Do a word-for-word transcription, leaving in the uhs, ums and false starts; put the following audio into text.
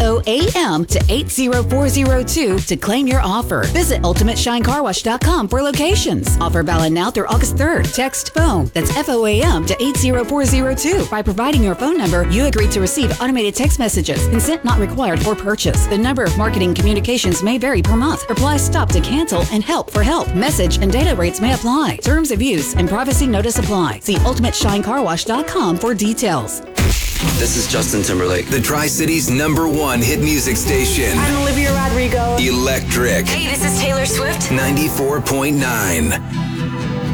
O A M to eight zero four zero two to claim your offer. Visit ultimate shine car wash dot com for locations. Offer valid now through August third. Text phone, that's F O A M to eight zero four zero two. By providing your phone number, you agree to receive automated text messages. Consent not required for purchase. The number of marketing communications may vary per month. Reply stop to cancel and help for help. Message and data rates may apply. Terms of use and privacy notice apply. See ultimate shine car wash dot com for details. This is Justin Timberlake. The Tri-Cities number one hit music station. I'm Olivia Rodrigo. Electric. Hey, this is Taylor Swift. ninety-four point nine.